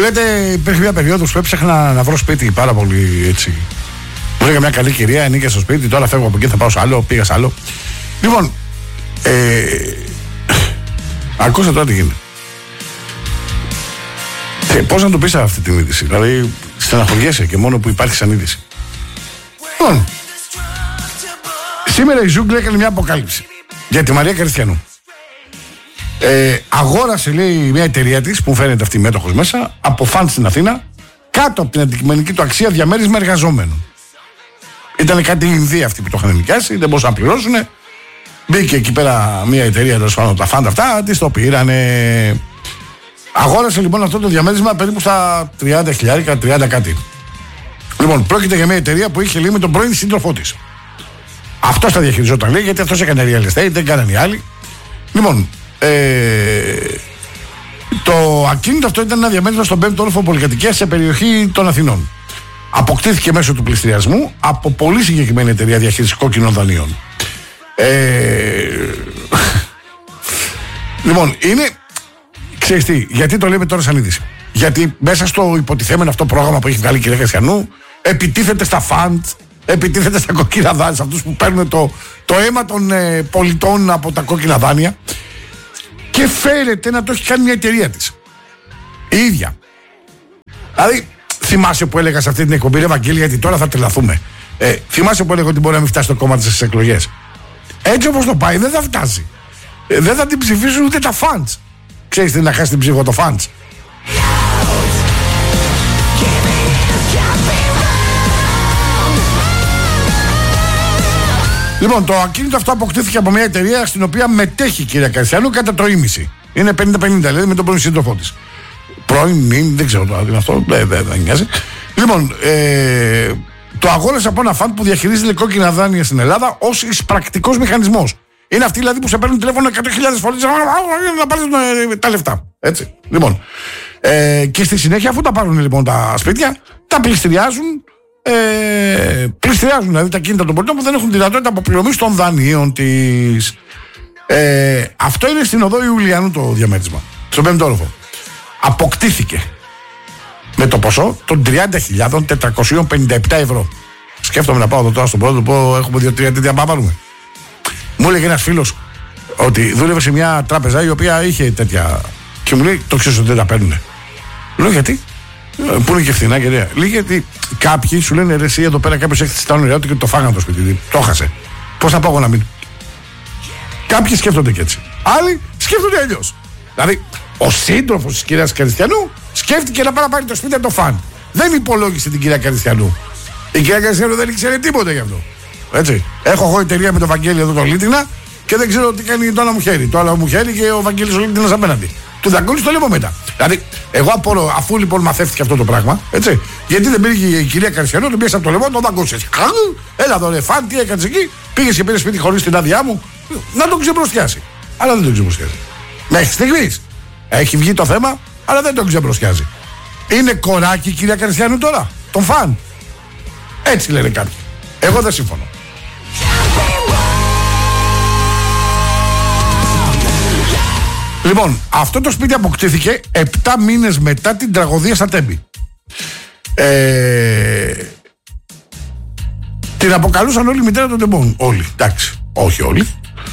λέτε, υπήρχε μια περίοδος που έψαχνα να βρω σπίτι πάρα πολύ έτσι. Βρήκα μια καλή κυρία, ανήκε στο σπίτι, τώρα φεύγω από εκεί, θα πάω σε άλλο, πήγα σε άλλο. Λοιπόν, ακούστε τώρα τι γίνεται. Πώς να το πεις αυτή την είδηση, δηλαδή στεναχωριέσαι και μόνο που υπάρχει σαν είδηση. Λοιπόν, σήμερα η Ζούγκλα έκανε μια αποκάλυψη για τη Μαρία Καριστιανού. Αγόρασε, λέει, μια εταιρεία της που φαίνεται αυτή μέτοχος μέσα από φαντ στην Αθήνα κάτω από την αντικειμενική του αξία διαμέρισμα εργαζόμενων. Ήταν κάτι Ινδία αυτοί που το είχαν νοικιάσει, δεν μπορούσαν να πληρώσουν. Μπήκε εκεί πέρα μια εταιρεία, τέλος πάντων, τα φαντ αυτά, της το πήρανε. Αγόρασε λοιπόν αυτό το διαμέρισμα περίπου στα 30.000, 30 κάτι. Λοιπόν, πρόκειται για μια εταιρεία που είχε, λέει, με τον πρώην σύντροφό της. Αυτός τα διαχειριζόταν, λέει, γιατί αυτός έκανε real estate, δεν κάνανε οι άλλοι. Λοιπόν, το ακίνητο αυτό ήταν ένα διαμέρισμα στον 5ο όροφο πολυκατοικίας σε περιοχή των Αθηνών. Αποκτήθηκε μέσω του πληστηριασμού από πολύ συγκεκριμένη εταιρεία διαχείρισης κόκκινων δανείων. Λοιπόν, είναι. Ξέρεις τι, γιατί το λέμε τώρα σαν είδηση. Γιατί μέσα στο υποτιθέμενο αυτό πρόγραμμα που έχει βγάλει η κυρία Καριστιανού, επιτίθεται στα φαντ, επιτίθεται στα κόκκινα δάνεια, σε αυτούς που παίρνουν το αίμα των πολιτών από τα κόκκινα δάνεια. Και φέρεται να το έχει κάνει μια εταιρεία της. Η ίδια. Δηλαδή, θυμάσαι που έλεγα σε αυτή την εκπομπή, ρε Βαγγέλη, γιατί τώρα θα τρελαθούμε. Θυμάσαι που έλεγα ότι μπορεί να μην φτάσει το κόμμα της στις εκλογές. Έτσι όπως το πάει, δεν θα φτάσει. Δεν θα την ψηφίσουν ούτε τα φαντς. Ξέρεις τι είναι να χάσει την ψήφο το φαντς. Λοιπόν, το ακίνητο αυτό αποκτήθηκε από μια εταιρεία στην οποία μετέχει η κυρία Καριστιανού κατά το ίμιση. Είναι 50-50, δηλαδή με τον πρώην σύντροφό της. Πρώην, δεν ξέρω τώρα τι είναι αυτό, δεν νοιάζει. Λοιπόν, το αγόρασε από ένα φαντ που διαχειρίζεται κόκκινα δάνεια στην Ελλάδα ως εισπρακτικός μηχανισμός. Είναι αυτοί δηλαδή που σε παίρνουν τηλέφωνο 100.000 φορές να πάρουν τα λεφτά. Έτσι. Λοιπόν, και στη συνέχεια, αφού τα πάρουν λοιπόν τα σπίτια, τα πληστηριάζουν. Πληστηριάζουν δηλαδή τα κίνητα των πολιτών που δεν έχουν δυνατότητα αποπληρωμής των δανείων της. Αυτό είναι στην οδό Ιουλιανού το διαμέρισμα, στον 5ο όροφο. Αποκτήθηκε με το ποσό των 30.457 ευρώ. Σκέφτομαι να πάω εδώ τώρα στον πρώτο που έχουμε 2-3 τέτοια να πάρουμε. Μου έλεγε ένας φίλος ότι δούλευε σε μια τράπεζα η οποία είχε τέτοια. Και μου λέει: το ξέρεις ότι δεν τα παίρνουνε. Λέω: γιατί? Πού είναι και φθηνά, κυρία? Λέει: γιατί κάποιοι σου λένε: ρε, εσύ εδώ πέρα κάποιος έχει τα όνειρά του και το φάγανε το σπίτι. Το χάσε. Πώς θα πάω εγώ να μην. Κάποιοι σκέφτονται και έτσι. Άλλοι σκέφτονται αλλιώς. Δηλαδή, ο σύντροφος της κυρίας Καριστιανού σκέφτηκε να πάει να πάρει το σπίτι από το φαν. Δεν υπολόγισε την κυρία Καριστιανού. Η κυρία Καριστιανού δεν ήξερε τίποτα γι' αυτό. Έτσι. Έχω εγώ εταιρεία με τον Βαγγέλη εδώ το Λίτινα και δεν ξέρω τι κάνει το άλλο μου χέρι. Το άλλο μου χέρι και ο Βαγγέλης ο Λίτινας απέναντι. Του δαγκώνει το λέμε μετά. Δηλαδή, εγώ απορώ, αφού λοιπόν μαθεύτηκε αυτό το πράγμα, έτσι, γιατί δεν πήγε η κυρία Καριστιανού, τον πιέσε από το λαιμό, τον δαγκώσε. Έλα εδώ, ρε φαν, τι έκανε εκεί, πήγε και πήρε σπίτι χωρίς την άδειά μου, να τον ξεμπροστιάσει. Αλλά δεν τον ξεμπροστιάζει. Μέχρι στιγμής έχει βγει το θέμα, αλλά δεν τον ξεμπροστιάζει. Είναι κοράκι η κυρία Καριστιανού τώρα, τον φαν. Έτσι λένε κάποιοι. Εγώ δεν συμφωνώ. Λοιπόν, αυτό το σπίτι αποκτήθηκε 7 μήνες μετά την τραγωδία στα Τέμπη. Την αποκαλούσαν όλοι η μητέρα των τεμπών. Όλοι, εντάξει, όχι όλοι.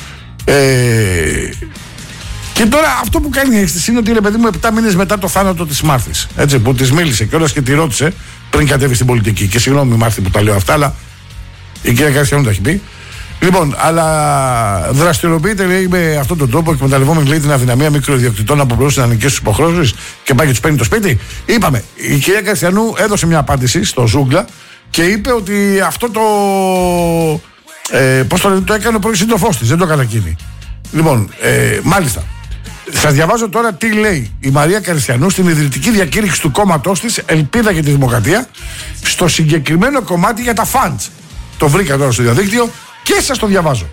Και τώρα αυτό που κάνει η αίσθηση είναι ότι είναι παιδί μου 7 μήνες μετά το θάνατο της Μάρθης. Έτσι, που της μίλησε κιόλας και τη ρώτησε πριν κατέβει στην πολιτική. Και συγγνώμη Μάρθη που τα λέω αυτά, αλλά η κυρία Καριστιανού τα έχει πει. Λοιπόν, αλλά δραστηριοποιείται, λέει, με αυτόν τον τρόπο, εκμεταλλευόμενη, λέει, την αδυναμία μικροϊδιοκτητών να αποπληρώσουν τις αναγκαίες τους υποχρεώσεις και πάει και τους παίρνει το σπίτι. Είπαμε, η κυρία Καριστιανού έδωσε μια απάντηση στο Ζούγκλα και είπε ότι αυτό το. Πώς το έκανε ο πρώην σύντροφός της, δεν το έκανε εκείνη. Λοιπόν, μάλιστα. Σας διαβάζω τώρα τι λέει η Μαρία Καριστιανού στην ιδρυτική διακήρυξη του κόμματός της Ελπίδα για τη Δημοκρατία στο συγκεκριμένο κομμάτι για τα funds. Το βρήκα τώρα στο διαδίκτυο και σας το διαβάζω.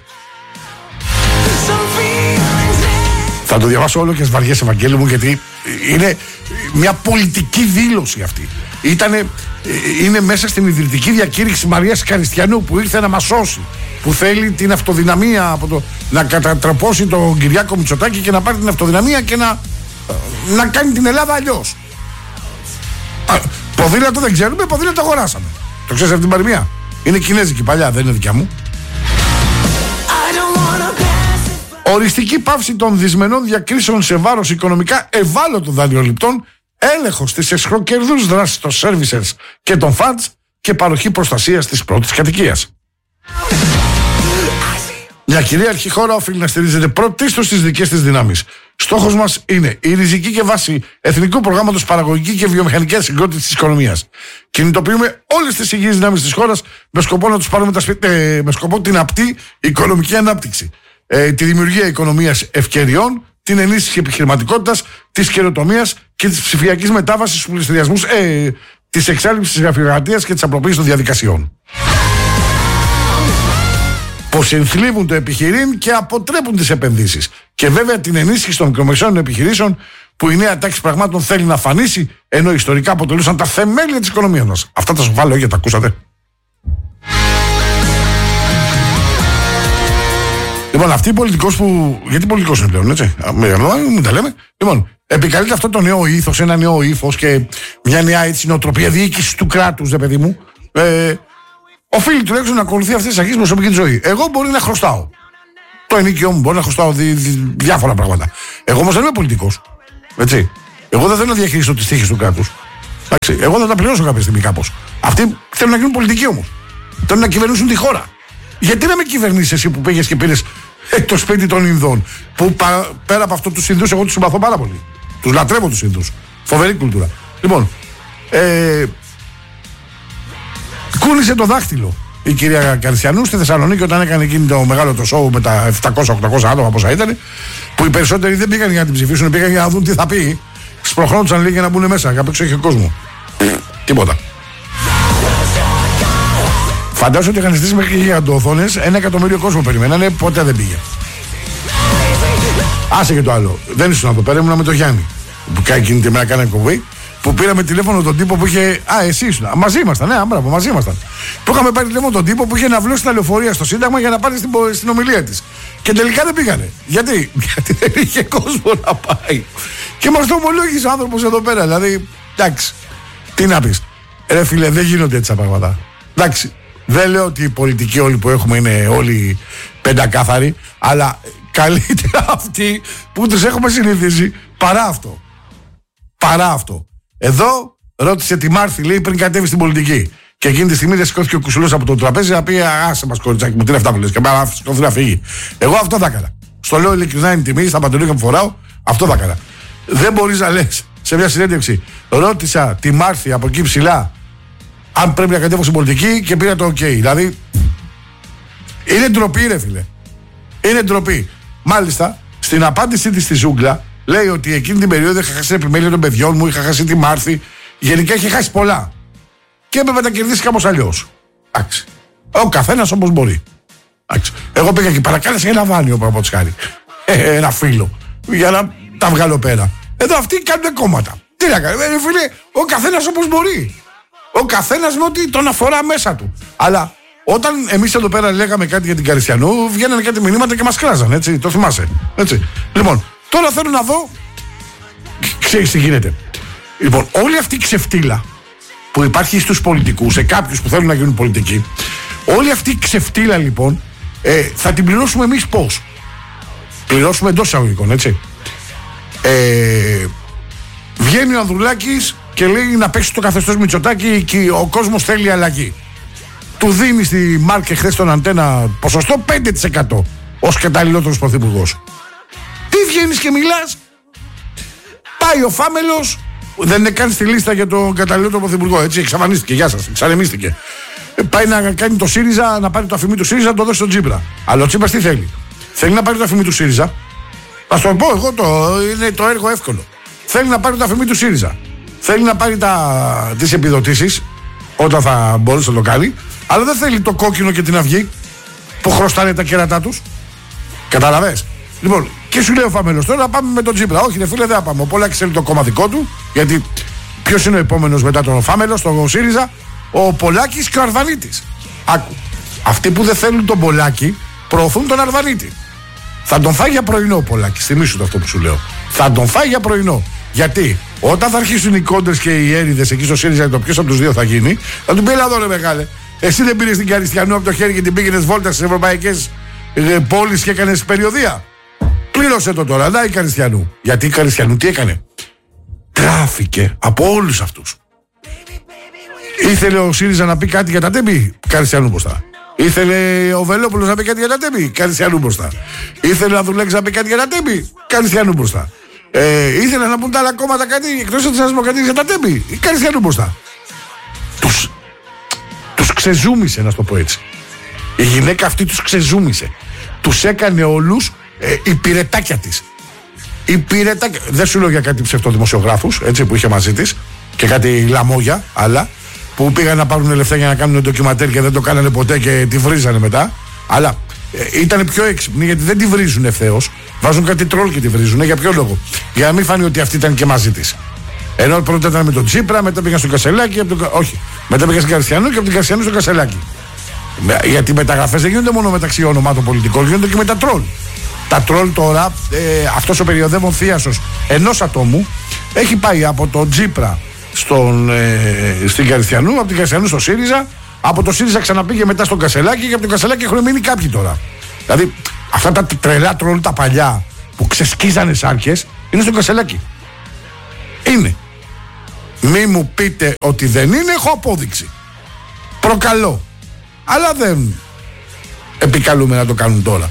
Θα το διαβάσω όλο και σβαριέσαι, Ευαγγέλη μου, γιατί είναι μια πολιτική δήλωση αυτή. Είναι μέσα στην ιδρυτική διακήρυξη Μαρίας Καριστιανού που ήρθε να μας σώσει, που θέλει την αυτοδυναμία να κατατραπώσει τον Κυριάκο Μητσοτάκη και να πάρει την αυτοδυναμία και να κάνει την Ελλάδα αλλιώς. Ποδήλατο δεν ξέρουμε, ποδήλατο αγοράσαμε. Το ξέρεις αυτή την παροιμία? Είναι κινέζικη παλιά, δεν είναι δικιά μου. Οριστική πάυση των δυσμενών διακρίσεων σε βάρος οικονομικά ευάλωτων δανειοληπτών, έλεγχος της εσχροκερδούς δράσης των servicers και των funds και παροχή προστασίας της πρώτης κατοικίας. Μια κυρίαρχη χώρα οφείλει να στηρίζεται πρωτίστως στις δικές της δυνάμεις. Στόχος μας είναι η ριζική και βάση εθνικού προγράμματος παραγωγική και βιομηχανική συγκρότηση της οικονομίας. Κινητοποιούμε όλες τις υγιείς δυνάμεις της χώρας με σκοπό να τους πάρουμε με σκοπό την απτή οικονομική ανάπτυξη. Τη δημιουργία οικονομίας ευκαιριών, την ενίσχυση επιχειρηματικότητας, της καινοτομίας και της ψηφιακής μετάβασης στους πληστηριασμούς, της εξάλληψης της γραφειοκρατίας και της απλοποίησης των διαδικασιών. Πως ενθλίβουν το επιχειρήν και αποτρέπουν τις επενδύσεις. Και βέβαια την ενίσχυση των μικρομεσαίων επιχειρήσεων που η νέα τάξη πραγμάτων θέλει να φανίσει, ενώ ιστορικά αποτελούσαν τα θεμέλια της οικονομίας μας. Αυτά τα σοφά λόγια τα ακούσατε? Λοιπόν, αυτή η πολιτικός που. Γιατί πολιτικός είναι πλέον, έτσι. Μην τα λέμε. Λοιπόν, επικαλείται αυτό το νέο ήθος, ένα νέο ήθος και μια νέα έτσι νοοτροπία διοίκησης του κράτους, παιδί μου. Οφείλει τουλάχιστον να ακολουθεί αυτές τις αρχές στην προσωπική της ζωή. Εγώ μπορεί να χρωστάω. Το ενίκιο μου μπορεί να χρωστάω διάφορα πράγματα. Εγώ όμως δεν είμαι πολιτικός. Έτσι. Εγώ δεν θέλω να διαχειριστώ τις τύχες του κράτους. Εγώ θα τα πληρώσω κάποια στιγμή κάπως. Αυτοί θέλουν να γίνουν πολιτικοί όμως. Θέλουν να κυβερνήσουν τη χώρα. Γιατί να με κυβερνήσεις εσύ που πήγες και πήρες το σπίτι των Ινδών? Που πέρα από αυτό τους Ινδούς εγώ τους συμπαθώ πάρα πολύ. Τους λατρεύω τους Ινδούς. Φοβερή κουλτούρα. Λοιπόν, κούνησε το δάχτυλο η κυρία Καρσιανού στη Θεσσαλονίκη όταν έκανε εκείνη το μεγάλο το σόου με τα 700-800 άτομα πόσα ήταν, που οι περισσότεροι δεν πήγαν για να την ψηφίσουν, πήγαν για να δουν τι θα πει. Σπροχρόνουσαν λίγοι για να μπουν μέσα. Απ' έξω είχε κόσμο. Τίποτα. Φαντάζομαι ότι είχαν στήσει μέχρι και γιγαντοοθόνες, 1 εκατομμύριο κόσμο περιμένανε, ποτέ δεν πήγε. Άσε και το άλλο. Δεν ήσουν εδώ πέρα, ήμουν με τον Γιάννη. Που εκείνη τη μέρα κάνανε κοβή. Που πήραμε τηλέφωνο τον τύπο που είχε. Εσύ ήσουν. Μαζί ήμασταν, ναι, μπράβο, μαζί ήμασταν. Που είχαμε πάρει τηλέφωνο τον τύπο που είχε να βλώσει τα λεωφορεία στο Σύνταγμα για να πάρει στην ομιλία της. Και τελικά δεν πήγανε. Γιατί δεν είχε κόσμο να πάει. Και μας το ομολόγησε ο άνθρωπος εδώ πέρα. Δηλαδή, εντάξει. Τι να πεις. Ρε φίλε, δεν γίνονται έτσι τα πράγματα. Εντάξει. Δεν λέω ότι οι πολιτικοί όλοι που έχουμε είναι όλοι πεντακάθαροι, αλλά καλύτερα αυτοί που τους έχουμε συνηθίσει παρά αυτό. Παρά αυτό. Εδώ ρώτησε τη Μάρθη, λέει, πριν κατέβει στην πολιτική. Και εκείνη τη στιγμή δεν σηκώθηκε ο Κουσουλός από το τραπέζι να πει: άσε μας κοριτσάκι μου, τι είναι αυτά που λες? Και να σηκωθεί να φύγει. Εγώ αυτό θα έκανα. Στο λέω ειλικρινά, είναι τιμή, στα παντελόνια που φοράω, αυτό θα έκανα. Δεν μπορείς να λες σε μια συνέντευξη: ρώτησα τη Μάρθη από εκεί ψηλά αν πρέπει να κατέβω στην πολιτική και πήρα το OK. Δηλαδή, είναι ντροπή, ρε φίλε. Είναι ντροπή. Μάλιστα, στην απάντησή της στη Ζούγκλα, λέει ότι εκείνη την περίοδο είχα χάσει την επιμέλεια των παιδιών μου, είχα χάσει τη Μάρθη. Γενικά είχε χάσει πολλά. Και έπρεπε να τα κερδίσει κάπως αλλιώς. Εντάξει. Ο καθένας όπως μπορεί. Εντάξει. Εγώ πήγα και παρακάλεσα ένα δάνειο, παραδείγματος χάρη. Ένα φίλο. Για να τα βγάλω πέρα. Εδώ αυτοί κάνουν κόμματα. Τι να κάνει, φίλε, ο καθένας όπως μπορεί. Ο καθένας με ό,τι τον αφορά μέσα του. Αλλά όταν εμείς εδώ πέρα λέγαμε κάτι για την Καριστιανού, βγαίνανε κάτι μηνύματα και μας κράζαν, έτσι. Το θυμάσαι. Έτσι. Λοιπόν, τώρα θέλω να δω. Ξέρεις τι γίνεται. Λοιπόν, όλη αυτή η ξεφτύλα που υπάρχει στους πολιτικούς, σε κάποιους που θέλουν να γίνουν πολιτικοί, όλη αυτή η ξεφτύλα λοιπόν, θα την πληρώσουμε εμείς πώς? Πληρώσουμε εντός εισαγωγικών, έτσι. Βγαίνει ο Ανδρουλάκης και λέει να παίξει το καθεστώς Μητσοτάκη και ο κόσμος θέλει αλλαγή. Του δίνει στη Μάρκε χθες στον Αντένα ποσοστό 5% ως καταλληλότερος πρωθυπουργός. Τι βγαίνεις και μιλάς? Πάει ο Φάμελος, δεν είναι καν στη λίστα για τον καταλληλότερο πρωθυπουργό, έτσι, εξαφανίστηκε, γεια σας, εξανεμίστηκε. Πάει να κάνει το ΣΥΡΙΖΑ, να πάρει το αφημί του ΣΥΡΙΖΑ, να το δώσει στον Τσίπρα. Αλλά ο Τσίπρας τι θέλει? Θέλει να πάρει το αφημί του ΣΥΡΙΖΑ. Θα το πω εγώ, είναι το έργο εύκολο. Θέλει να πάρει το αφημί του ΣΥΡΙΖΑ. Θέλει να πάρει τις επιδοτήσεις όταν θα μπορούσε να το κάνει. Αλλά δεν θέλει το κόκκινο και την αυγή που χρωστάνε τα κέρατά τους. Καταλαβες? Λοιπόν, και σου λέει ο Φαμέλος τώρα να πάμε με τον Τσίπρα. Όχι, ρε φίλε, δεν θα πάμε. Ο Πολάκης θέλει το κόμμα δικό του. Γιατί ποιος είναι ο επόμενος μετά τον Φάμελο, στον ΣΥΡΙΖΑ? Ο Πολάκης και ο Αρβανίτης. Άκου. Αυτοί που δεν θέλουν τον Πολάκη προωθούν τον Αρβανίτη. Θα τον φάει για πρωινό ο Πολάκης. Θυμήσου το αυτό που σου λέω. Θα τον φάει για πρωινό. Γιατί Όταν θα αρχίσουν οι κόντρες και οι έρηδες εκεί στο ΣΥΡΙΖΑ, το ποιος από τους δύο θα γίνει, θα του πει: έλα εδώ, ρε μεγάλε. Εσύ δεν πήρες την Καριστιανού από το χέρι και την πήγαινες βόλτα στις ευρωπαϊκές πόλεις και έκανες περιοδεία. Πλήρωσε το τώρα, να η Καριστιανού. Γιατί η Καριστιανού τι έκανε? Τράφηκε από όλους αυτούς. Ήθελε ο ΣΥΡΙΖΑ να πει κάτι για τα Τέμπη, Καριστιανού μπροστά. Ήθελε ο Βελόπουλος να πει κάτι για τα Τέμπη, Καριστιανού μπροστά. Ήθελε να δουλέξει να πει κάτι για τα Τέμπη, Καριστιανού μπροστά. Ήθελε να πούν τα άλλα κόμματα κάτι εκτός από τις Δημοκρατίες για τα Τέμπη, Καριστιανού μπροστά. Τους ξεζούμισε, να το πω έτσι. Η γυναίκα αυτή τους ξεζούμισε. Τους έκανε όλους υπηρετάκια της. Υπηρετάκια. Δεν σου λέω για κάτι ψευτοδημοσιογράφους, έτσι, που είχε μαζί της και κάτι λαμόγια, άλλα, που πήγαν να πάρουν λεφτά για να κάνουν ντοκιματέρ και δεν το κάνανε ποτέ και τη βρίζανε μετά. Αλλά ήταν πιο έξυπνοι γιατί δεν τη βρίζουν ευθέως. Βάζουν κάτι τρόλ και τη βρίζουν. Για ποιο λόγο? Για να μην φάνει ότι αυτή ήταν και μαζί της. Ενώ πρώτα ήταν με τον Τσίπρα, μετά πήγαν στο Κασελάκι. Όχι. Μετά πήγαν στην Καριστιανού και από την Καριστιανού στο Κασελάκι. Γιατί οι μεταγραφές δεν γίνονται μόνο μεταξύ ονομάτων πολιτικών, γίνονται και με τα τρόλ. Τα τρόλ τώρα, αυτός ο περιοδεύων θίασος ενός ατόμου έχει πάει από τον Τσίπρα στην Καριστιανού, από την Καριστιανού στο ΣΥΡΙΖΑ, από το ΣΥΡΙΖΑ ξαναπήγε μετά στον Κασελάκι και από τον Κασελάκι έχουν μείνει κάποιοι τώρα. Δηλαδή αυτά τα τρελά τρόλ τα παλιά που ξεσκίζανε σάρκες είναι στον Κασελάκι. Είναι. Μη μου πείτε ότι δεν είναι, έχω απόδειξη. Προκαλώ. Αλλά δεν επικαλούμε να το κάνουν τώρα.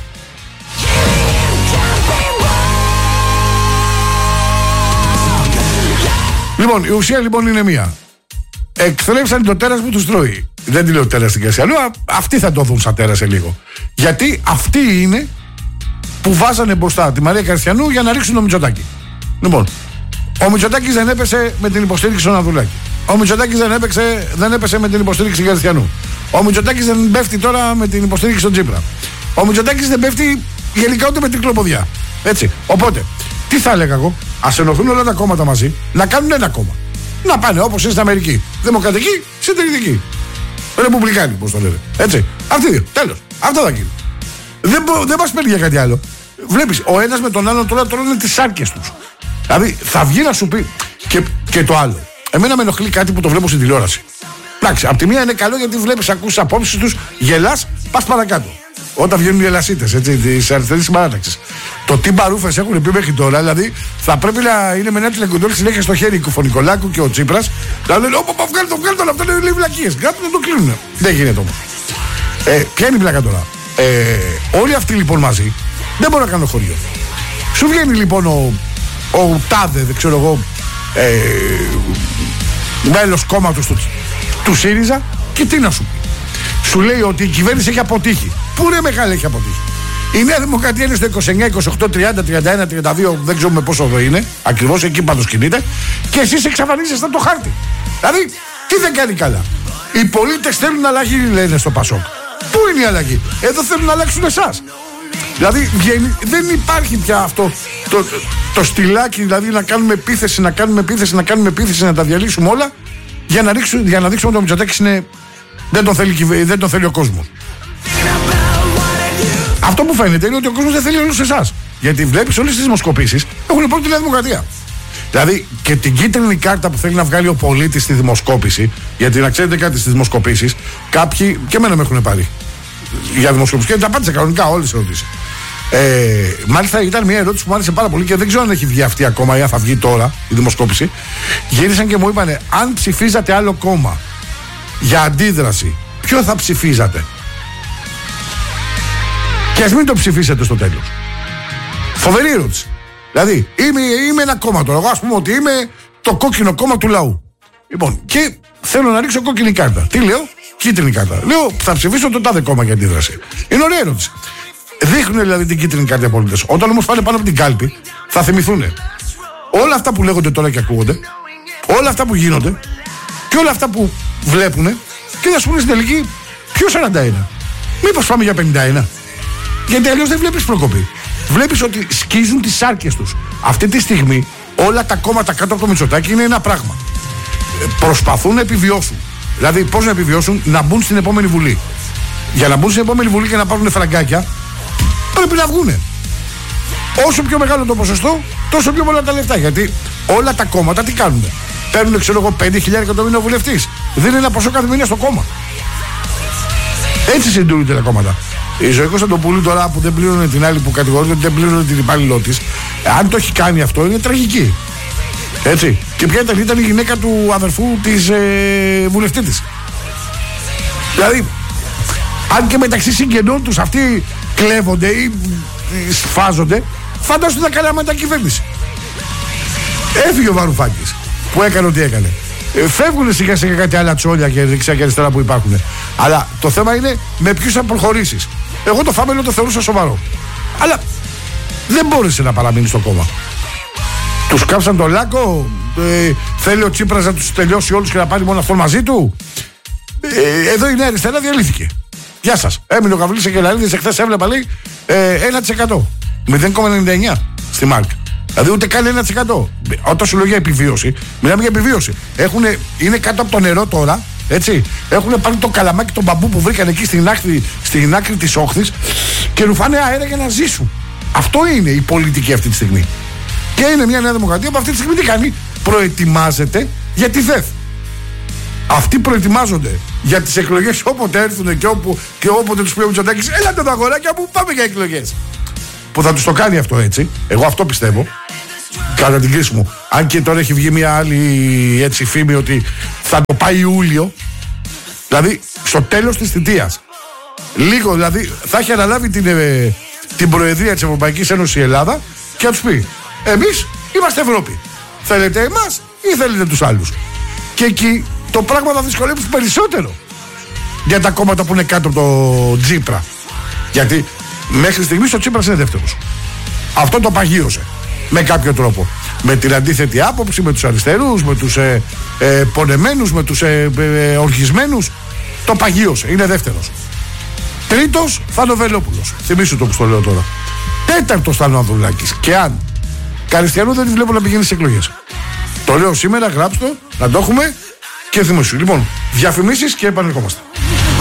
Λοιπόν, η ουσία λοιπόν είναι μία. Εκθρέψαν το τέρας που τους τρώει. Δεν τη λέω τέρας στην Καριστιανού, αυτοί θα το δουν σαν τέρας σε λίγο. Γιατί αυτοί είναι που βάζανε μπροστά τη Μαρία Καριστιανού για να ρίξουν το Μητσοτάκη. Λοιπόν, ο Μητσοτάκης δεν έπεσε με την υποστήριξη στον Ανδρουλάκη. Ο Μητσοτάκης δεν έπεσε με την υποστήριξη του Καριστιανού. Ο Μητσοτάκης δεν πέφτει τώρα με την υποστήριξη στον Τσίπρα. Ο Μητσοτάκης δεν πέφτει γενικά ούτε με την κλοποδιά. Έτσι. Οπότε, τι θα έλεγα εγώ? Ας ενωθούν όλα τα κόμματα μαζί να κάνουν ένα κόμμα. Να πάνε όπως είναι στην Αμερική. Δημοκρατική, συντηρητική. Ρεπουμπλικάνη, πώς το λένε. Έτσι. Αυτοί δύο. Τέλος. Αυτό θα γίνει. Δεν μας παίρνει για κάτι άλλο. Βλέπεις, ο ένας με τον άλλον τώρα τρώνε τις σάρκες τους. Δηλαδή θα βγει να σου πει και το άλλο. Εμένα με ενοχλεί κάτι που το βλέπω στην τηλεόραση. Εντάξει, απ' τη μία είναι καλό γιατί βλέπεις, ακούς τις απόψεις τους, γελάς, πας παρακάτω. Όταν βγαίνουν οι ελασίτες, έτσι, τις αριστερές συμπαράταξης. Το τι μπαρούφες έχουν πει μέχρι τώρα, δηλαδή θα πρέπει να είναι με ένα τηλεκοντρόλ συνέχεια στο χέρι ο Νικολάκου και ο Τσίπρας. Να λένε: όπα, βγάλει το, αυτό είναι λίγο βλακίες. Κάτι να το κλείνουν. Δεν γίνεται όμως. Ποια είναι η πλάκα τώρα? Όλοι αυτοί λοιπόν μαζί δεν μπορούν να κάνουν χωριό. Σου βγαίνει λοιπόν ο τάδε, δεν ξέρω εγώ, μέλος κόμματος του ΣΥΡΙΖΑ και τι να σου πει? Σου λέει ότι η κυβέρνηση έχει αποτύχει. Πού ρε μεγάλη έχει αποτύχει? Η Νέα Δημοκρατία είναι στο 29, 28, 30, 31, 32, δεν ξέρουμε πόσο εδώ είναι. Ακριβώς εκεί πάντως κινείται. Και εσείς εξαφανίζεστε από το χάρτη. Δηλαδή, τι δεν κάνει καλά? Οι πολίτες θέλουν αλλαγή, λένε στο Πασόκ. Πού είναι η αλλαγή? Εδώ θέλουν να αλλάξουν εσάς. Δηλαδή, δεν υπάρχει πια αυτό το στυλάκι, δηλαδή να κάνουμε επίθεση, να τα διαλύσουμε όλα για να δείξουμε ότι ο Μητσοτάκης δεν τον θέλει ο κόσμος. Αυτό που φαίνεται είναι ότι ο κόσμος δεν θέλει όλους εσάς. Γιατί βλέπεις όλες τις δημοσκοπήσεις έχουν πρώτη τη Νέα Δημοκρατία. Δηλαδή και την κίτρινη κάρτα που θέλει να βγάλει ο πολίτης στη δημοσκόπηση, γιατί να ξέρετε κάτι, στις δημοσκοπήσεις κάποιοι και εμένα με έχουν πάρει για δημοσκοπήσεις και τα πάτησα κανονικά όλες τις ερωτήσεις. Μάλιστα ήταν μια ερώτηση που μου άρεσε πάρα πολύ και δεν ξέρω αν έχει βγει αυτή ακόμα ή αν θα βγει τώρα η δημοσκόπηση. Γύρισαν και μου είπανε: αν ψηφίζατε άλλο κόμμα για αντίδραση, ποιο θα ψηφίζατε? Και ας μην το ψηφίσετε στο τέλος. Φοβερή ερώτηση. Δηλαδή, είμαι ένα κόμμα τώρα. Εγώ ας πούμε ότι είμαι το κόκκινο κόμμα του λαού. Λοιπόν, και θέλω να ρίξω κόκκινη κάρτα. Τι λέω? Κίτρινη κάρτα. Λέω, θα ψηφίσω το τάδε κόμμα για αντίδραση. Είναι ωραία ερώτηση. Δείχνουν δηλαδή την κίτρινη κάρτα οι πολίτες. Όταν όμως πάνε πάνω από την κάλπη, θα θυμηθούν όλα αυτά που λέγονται τώρα και ακούγονται, όλα αυτά που γίνονται και όλα αυτά που βλέπουν και θα σου πούνε στην τελική: ποιο 41? Μήπως πάμε για 51? Γιατί αλλιώς δεν βλέπεις προκοπή. Βλέπεις ότι σκίζουν τις σάρκες τους. Αυτή τη στιγμή όλα τα κόμματα κάτω από το Μητσοτάκη είναι ένα πράγμα. Προσπαθούν να επιβιώσουν. Δηλαδή πώς να επιβιώσουν? Να μπουν στην επόμενη Βουλή. Για να μπουν στην επόμενη Βουλή και να πάρουν φραγκάκια πρέπει να βγούνε. Όσο πιο μεγάλο το ποσοστό, τόσο πιο πολλά τα λεφτά. Γιατί Όλα τα κόμματα τι κάνουν? Παίρνουν, ξέρω εγώ, 5.000 εκατομμύρια βουλευτής. Δίνουν ένα ποσό κάθε μήνα στο κόμμα. Έτσι συντηρούνται τα κόμματα. Η Ζωή Κωνσταντοπούλου τώρα που δεν πλήρωνε την άλλη που κατηγορείται ότι δεν πλήρωνε την υπάλληλό της, αν το έχει κάνει αυτό είναι τραγική. Έτσι. Και ποια ήταν η γυναίκα του αδερφού της βουλευτή της. Δηλαδή, αν και μεταξύ συγγενών τους αυτοί κλέβονται ή σφάζονται, φαντάζομαι θα κάναμε μετακυβέρνηση. Έφυγε ο Βαρουφάκης που έκανε ό,τι έκανε. Φεύγουν σιγά σιγά κάτι άλλα τσόλια και δεξιά και αριστερά που υπάρχουν. Αλλά το θέμα είναι με ποιους θα προχωρήσεις. Εγώ το Φάμελο το θεωρούσα σοβαρό. Αλλά δεν μπόρεσε να παραμείνει στο κόμμα. Τους κάψαν τον λάκκο. Θέλει ο Τσίπρας να τους τελειώσει όλους και να πάρει μόνο αυτόν μαζί του. Εδώ η Νέα Αριστερά διαλύθηκε. Γεια σας. Έμεινε ο Γαβρίλης Αγγελαρίδης, εχθές έβλεπα λέει 1%. 0,99 στη ΜΑΡΚ. Δηλαδή ούτε καν 1%. Όταν σου λέω για επιβίωση, μιλάμε για επιβίωση. Είναι κάτω από το νερό τώρα, έτσι. Έχουν πάρει το καλαμάκι, τον μπαμπού που βρήκαν εκεί στην άκρη της όχθης και ρουφάνε αέρα για να ζήσουν. Αυτό είναι η πολιτική αυτή τη στιγμή. Και είναι μια Νέα Δημοκρατία που αυτή τη στιγμή τι κάνει? Προετοιμάζεται για τη ΔΕΘ. Αυτοί προετοιμάζονται για τις εκλογές όποτε έρθουν και όποτε τους πει ο Μητσοτάκης, έλατε τα αγοράκια μου, πάμε για εκλογές. Που θα τους το κάνει αυτό έτσι. Εγώ αυτό πιστεύω. Κατά την κρίση μου. Αν και τώρα έχει βγει μια άλλη έτσι φήμη ότι θα το πάει Ιούλιο. Δηλαδή στο τέλος της θητείας. Λίγο δηλαδή θα έχει αναλάβει την Προεδρία της Ευρωπαϊκής Ένωσης η Ελλάδα και θα τους πει: εμείς είμαστε Ευρώπη. Θέλετε εμάς ή θέλετε τους άλλους? Και εκεί το πράγμα θα δυσκολεύσει περισσότερο για τα κόμματα που είναι κάτω από το Τσίπρα. Γιατί μέχρι στιγμής ο Τσίπρας είναι δεύτερος. Αυτό το παγίωσε με κάποιο τρόπο. Με την αντίθετη άποψη, με τους αριστερούς, με τους πονεμένους, με τους οργισμένους. Το παγίωσε, είναι δεύτερος. Τρίτος θα είναι ο Βελόπουλος. Θυμήσου το που στο λέω τώρα. Τέταρτος θα είναι ο Ανδρουλάκης. Και αν Καριστιανού δεν τη βλέπω να πηγαίνει σε εκλογές. Το λέω σήμερα, γράψτε το, να το έχουμε και θυμήσου. Λοιπόν, διαφημίσεις και επανερχόμαστε.